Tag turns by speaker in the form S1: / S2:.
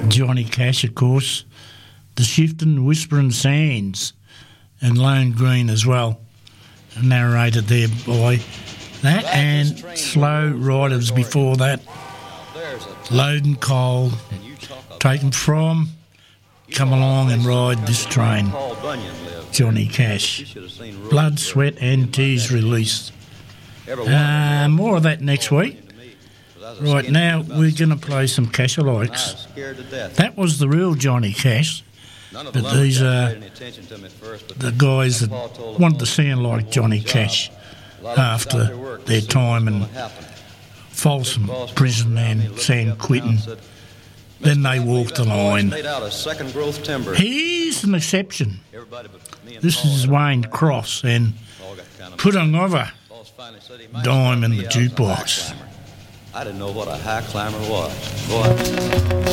S1: Johnny Cash, of course, The Shifting Whispering Sands, and Lone Green as well, narrated there by that, and Slow Riders before that, Loading Coal, taken from Come Along and Ride This Train, Johnny Cash. Blood, Sweat and Tears released. More of that next week. Right, now we're going to play some Cash-alikes. That was the real Johnny Cash, but these are the guys that wanted to sound like Johnny Cash after their time in Folsom Prison and San Quentin. Then they walked the line. Here's an exception. This is Wayne Cross and Put Another Dime in the Jukebox.
S2: I didn't know what a high climber was. Boy.